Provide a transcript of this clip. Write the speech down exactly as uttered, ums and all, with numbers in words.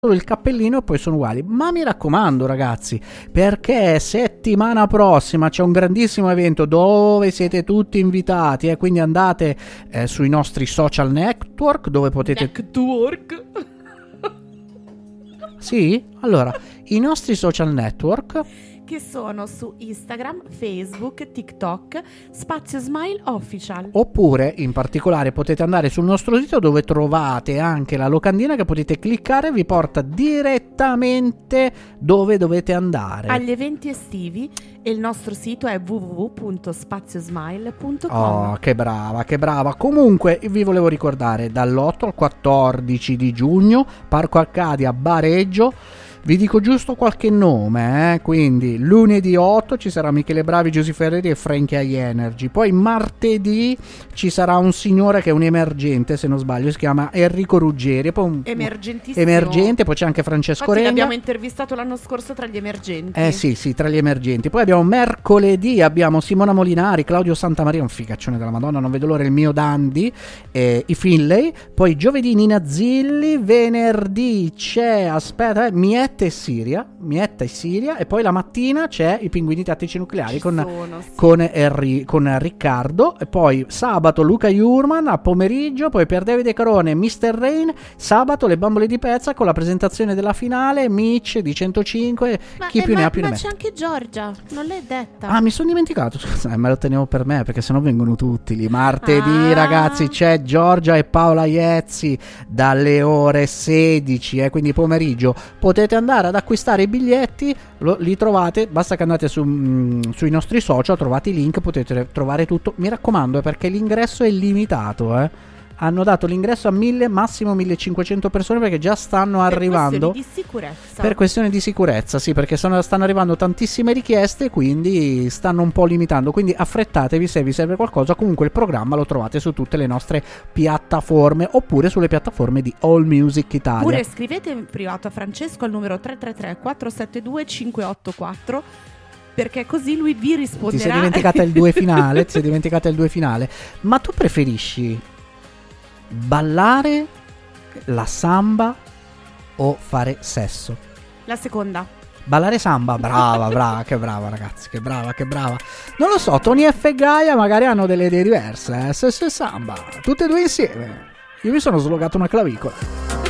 il cappellino e poi sono uguali. Ma mi raccomando ragazzi, perché settimana prossima c'è un grandissimo evento dove siete tutti invitati, e eh? quindi andate eh, sui nostri social network dove potete network sì, allora i nostri social network che sono su Instagram, Facebook, TikTok, Spazio Smile Official. Oppure in particolare potete andare sul nostro sito dove trovate anche la locandina che potete cliccare e vi porta direttamente dove dovete andare. Agli eventi estivi, e il nostro sito è w w w punto spaziosmile punto com. Oh, che brava, che brava. Comunque vi volevo ricordare dall'otto al quattordici di giugno, Parco Arcadia Bareggio. Vi dico giusto qualche nome, eh? Quindi lunedì otto ci sarà Michele Bravi, Giusy Ferreri e Frankie High Energy. Poi martedì ci sarà un signore che è un emergente, se non sbaglio, si chiama Enrico Ruggeri. Poi un, Emergentissimo. Emergente, poi c'è anche Francesco Infatti Regna. l'abbiamo intervistato l'anno scorso tra gli emergenti. Eh sì, sì, tra gli emergenti. Poi abbiamo mercoledì, abbiamo Simona Molinari, Claudio Santamaria, un figaccione della Madonna, non vedo l'ora, il mio Dandy, eh, i Finlay. Poi giovedì Nina Zilli, venerdì c'è, aspetta, eh, Mietta e Siria, Mietta e Siria, e poi la mattina c'è i Pinguini Tattici Nucleari con, sono, sì. con, Henry, con Riccardo, e poi sabato Luca Jurman a pomeriggio, poi per Davide Carone mister Rain, sabato le Bambole di Pezza con la presentazione della finale, Mitch di centocinque, ma, chi eh, più ma, ne ha più ma ne c'è metta. anche Giorgia, non l'hai detta. Ah, mi sono dimenticato, scusa, me lo tenevo per me perché sennò vengono tutti lì. Martedì Ah. ragazzi c'è Giorgia e Paola Iezzi dalle ore sedici, eh, quindi pomeriggio potete andare ad acquistare i biglietti, lo, li trovate, basta che andate su, mh, sui nostri social, trovate i link, potete trovare tutto, mi raccomando, eh, perché l'ingresso è limitato, eh. Hanno dato l'ingresso a mille, massimo millecinquecento persone, perché già stanno per arrivando questioni di sicurezza. per questioni di sicurezza, sì, perché sono, stanno arrivando tantissime richieste, quindi stanno un po' limitando, quindi affrettatevi se vi serve qualcosa. Comunque il programma lo trovate su tutte le nostre piattaforme, oppure sulle piattaforme di All Music Italia. Oppure scrivete in privato a Francesco al numero tre tre tre quattro sette due cinque otto quattro, perché così lui vi risponderà. Ti sei dimenticata il due finale, ti sei dimenticata il due finale. Ma tu preferisci ballare la samba o fare sesso? La seconda. Ballare samba, brava, brava, che brava ragazzi, che brava, che brava. Non lo so, Tony F e Gaia magari hanno delle idee diverse, eh? Sesso e samba, tutte e due insieme. Io mi sono slogato una clavicola.